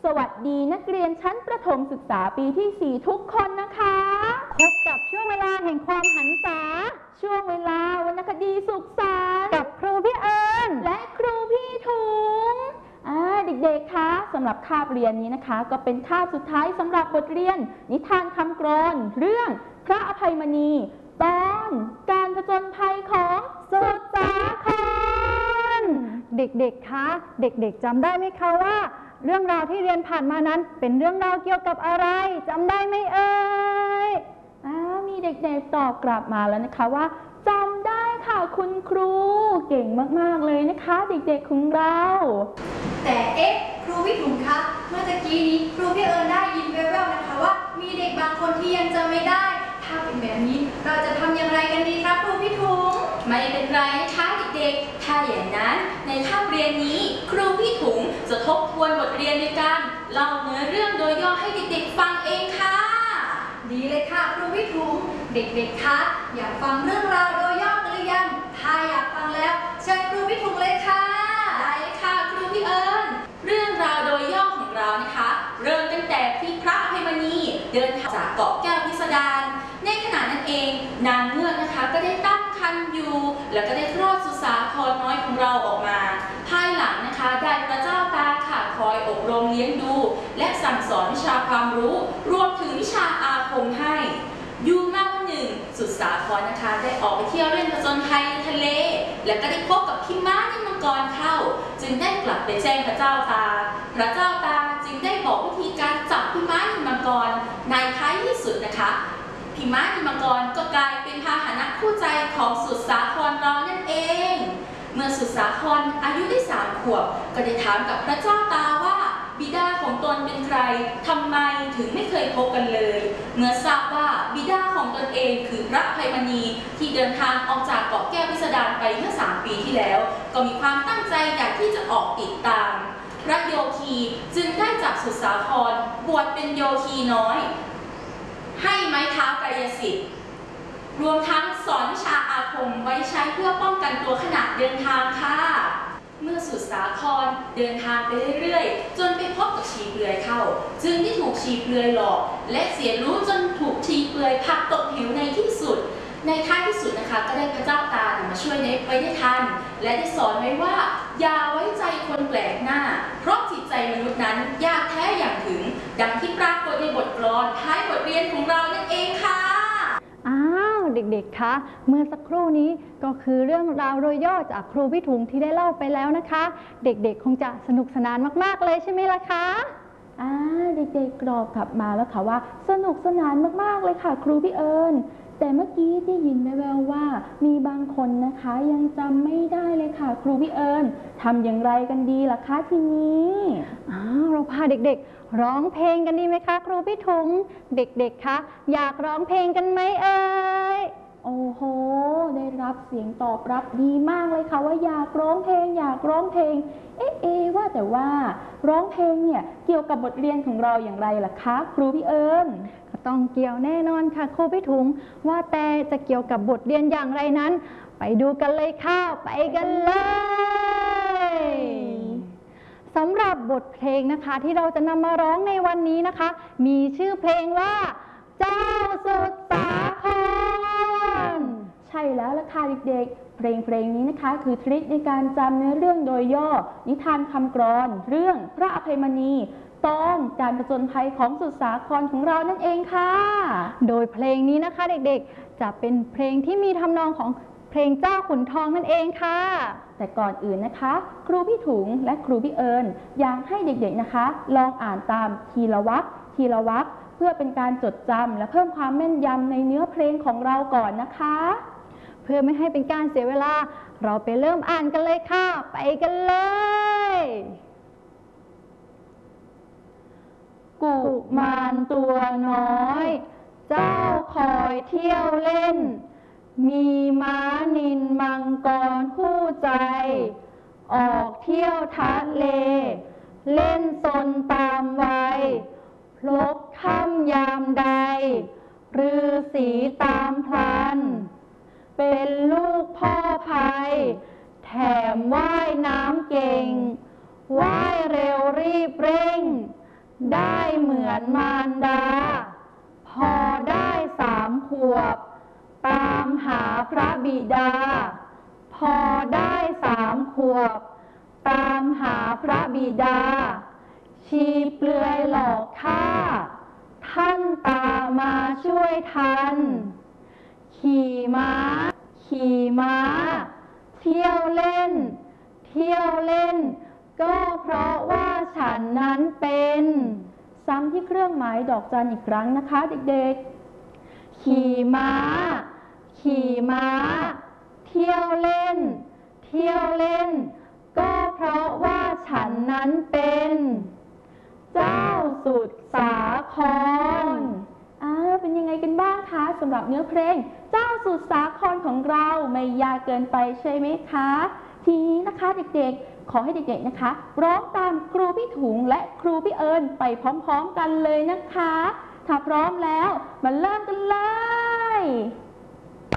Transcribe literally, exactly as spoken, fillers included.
สวัสดีนักเรียนชั้นประถมศึกษาปีที่สี่ทุกคนนะคะพบกับช่วงเวลาแห่งความหันษาช่วงเวลาวรรณคดีสุขสันต์กับครูพี่เอิญและครูพี่ถุงเด็กๆคะสำหรับคาบเรียนนี้นะคะก็เป็นคาบสุดท้ายสำหรับบทเรียนนิทานคำกลอนเรื่องพระอภัยมณีตอนการผจญภัยของสุดสาครเด็กๆคะเด็กๆจำได้ไหมคะว่าเรื่องราวที่เรียนผ่านมานั้นเป็นเรื่องราวเกี่ยวกับอะไรจำได้ไหมเอ่ยมีเด็กๆตอบกลับมาแล้วนะคะว่าจำได้ค่ะคุณครูเก่งมากๆเลยนะคะเด็กๆของเราแต่เอ๊ะครูพี่ถุงคะเมื่อตะกี้นี้ครูพี่เอิญได้ยินแว่วๆนะคะว่ามีเด็กบางคนที่ยังจำไม่ได้ถ้าเป็นแบบนี้เราจะทำอย่างไรกันดีคะครูพี่ถุงไม่เป็นไรนะคะเด็กๆถ้าอย่างนั้นในคาบเรียนนี้ครูพี่ถุงจะทบทวนบทเรียนในการเล่าเนื้อเรื่องโดยย่อให้เด็กๆฟังเองค่ะดีเลยค่ะครูพี่ถุงเด็กๆคะอยากฟังเรื่องราวโดยย่อกันหรือยังถ้าอยากฟังแล้วเชิญครูพี่ถุงเลยค่ะได้เลยค่ะครูพี่เอิญเรื่องราวโดยย่อของเรานะคะเริ่มตั้งแต่ที่พระอภัยมณีเดินทางจากเกาะแก้วพิสดารในขณะนั้นเองนางเงือกนะคะก็ได้ตั้งครรภ์อยู่แล้วก็ได้คลอดสุสาครน้อยของเราออกมาภายหลังนะคะได้พระเจ้าตาค่ะคอยอบรมเลี้ยงดูและสั่งสอนวิชาความรู้รวมถึงวิชาอาคมให้อยู่มาวันหนึ่งสุสาครนะคะได้ออกไปเที่ยวเล่นผจญภัยในทะเลและก็ได้พบกับพี่ม้านิมมังกรเข้าจึงได้กลับไปแจ้งพระเจ้าตาพระเจ้าตาจึงได้บอกวิธีการจับพี่ม้านิมมังกรในท้ายที่สุดนะคะพี่ม้านิมมังกรก็กลายเป็นพาหนะคู่ใจของสุสาครเรานั่นเองเมื่อสุสาครอายุได้สามขวบก็ได้ถามกับพระเจ้าตาว่าบิดาของตนเป็นใครทำไมถึงไม่เคยพบกันเลยเมื่อทราบว่าบิดาของตนเองคือพระอภัยมณีที่เดินทางออกจากเกาะแก้วพิสดารไปเมื่อสามปีที่แล้วก็มีความตั้งใจอยากที่จะออกติดตามพระโยคีจึงได้จับสุสาครบวชเป็นโยคีน้อยให้ไม้เท้ากายสิทธิ์รวมทั้งสอนวิชาอาคมไว้ใช้เพื่อป้องกันตัวขณะเดินทางค่ะเมื่อสุสาครเดินทางไปเรื่อยๆจนไปพบกับชีเปลือยเข้าจึงได้ถูกชีเปลือยหลอกและเสียรู้จนถูกชีเปลือยผลักตกเหวในที่สุดในท้ายที่สุดนะคะก็ได้พระเจ้าตามาช่วยไว้ได้ทันและได้สอนไว้ว่าอย่าไว้ใจคนแปลกหน้าเพราะจิตใจมนุษย์นั้นยากแท้อย่างถึงดังที่ปรากฏในบทกลอนท้ายบทเรียนของเรานั่นเองค่ะอ้าวเด็กๆคะเมื่อสักครู่นี้ก็คือเรื่องราวโดยย่อจากครูพี่ถุงที่ได้เล่าไปแล้วนะคะเด็กๆคงจะสนุกสนานมากๆเลยใช่ไหมล่ะคะอ่าเด็กๆกรอบกลับมาแล้วค่ะว่าสนุกสนานมากๆเลยค่ะครูพี่เอิญแต่เมื่อกี้ได้ยินแว่วๆว่ามีบางคนนะคะยังจำไม่ได้เลยค่ะครูพี่เอิญทำอย่างไรกันดีล่ะคะทีนี้อ้าวเราพาเด็กๆร้องเพลงกันดีไหมคะครูพี่ถุงเด็กๆคะอยากร้องเพลงกันไหมเอ่ยโอ้โหได้รับเสียงตอบรับดีมากเลยค่ะว่าอยากร้องเพลงอยากร้องเพลงเอ๊ะเอ๊ะว่าแต่ว่าร้องเพลงเนี่ยเกี่ยวกับบทเรียนของเราอย่างไรล่ะคะครูพี่เอิญก็ต้องเกี่ยวแน่นอนค่ะครูพี่ถุงว่าแต่จะเกี่ยวกับบทเรียนอย่างไรนั้นไปดูกันเลยค่ะไปกันเลยสำหรับบทเพลงนะคะที่เราจะนำมาร้องในวันนี้นะคะมีชื่อเพลงว่าเจ้าสุดสาครใช่แล้วล่ะค่ะเด็กๆเพลงเพลงนี้นะคะคือทริคในการจำเนื้อเรื่องโดยย่อนิทานคำกลอนเรื่องพระอภัยมณีตอนการผจญภัยของสุสาครของเรานั่นเองค่ะโดยเพลงนี้นะคะเด็กๆจะเป็นเพลงที่มีทำนองของเพลงเจ้าขุนทองนั่นเองค่ะแต่ก่อนอื่นนะคะครูพี่ถุงและครูพี่เอิญอยากให้เด็กๆนะคะลองอ่านตามทีละวรรคทีละวรรคเพื่อเป็นการจดจำและเพิ่มความแม่นยำในเนื้อเพลงของเราก่อนนะคะเพื่อไม่ให้เป็นการเสียเวลาเราไปเริ่มอ่านกันเลยค่ะไปกันเลยกุมารตัวน้อยเจ้าคอยเที่ยวเล่นมีม้านิลมังกรคู่ใจออกเที่ยวทะเลเล่นซนตามวัยพลบค่ำยามใดฤาษีตามพลันเป็นลูกพ่อภัยแถมว่ายน้ำเก่งว่ายเร็วรีบเร่งได้เหมือนมารดา พอได้สามขวบ ตามหาพระบิดา พอได้สามขวบ ตามหาพระบิดา ชีเปลือยหลอกข้า ท่านตามมาช่วยทัน ขี่ม้า ขี่ม้า เที่ยวเล่น เที่ยวเล่น ก็เพราะว่าฉันนั้นเป็น ซ้ำที่เครื่องหมายดอกจันอีกครั้งนะคะเด็กๆ ขี่ม้า ขี่ม้า เที่ยวเล่น เที่ยวเล่น ก็เพราะว่าฉันนั้นเป็น เจ้าสุดสาคร อ่าเป็นยังไงกันบ้างคะสำหรับเนื้อเพลงเจ้าสุดสาครของเราไม่ยากเกินไปใช่ไหมคะทีนี้นะคะเด็กๆขอให้เด็กๆนะคะร้องตามครูพี่ถุงและครูพี่เอิญไปพร้อมๆกันเลยนะคะถ้าพร้อมแล้วมาเริ่มกันเลย